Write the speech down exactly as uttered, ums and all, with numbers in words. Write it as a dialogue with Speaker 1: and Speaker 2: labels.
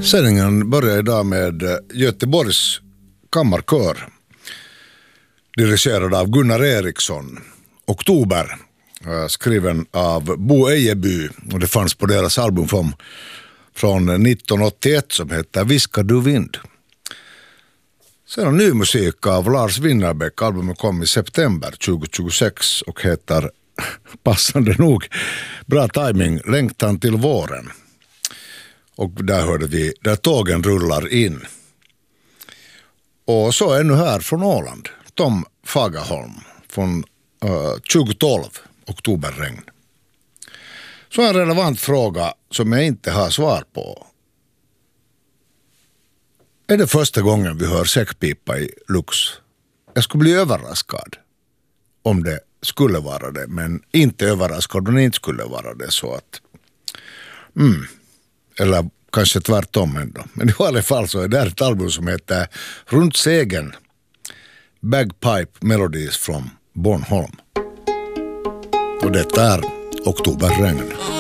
Speaker 1: Sändningen börjar idag med Göteborgs kammarkör, dirigerad av Gunnar Eriksson. Oktober, skriven av Bo Ejeby, och det fanns på deras album från, från nittonhundraåttioett som heter Viskar du vind. Sen har ny musik av Lars Winnerbäck. Albumet kom i september tjugohundratjugosex och heter, passande nog, bra timing, Längtan till våren. Och där hörde vi Där tågen rullar in. Och så är nu här från Åland, Tom Fagerholm från uh, tjugotolv, Oktoberregn. Så en relevant fråga som jag inte har svar på. Är det första gången vi hör säckpipa i Lux? Jag skulle bli överraskad om det skulle vara det, men inte överraskad om det inte skulle vara det, så att mm, eller kanske tvärtom ändå. Men i alla fall så är det ett album som heter Runt segern, Bagpipe Melodies från Bornholm. Och detta är Oktoberregn.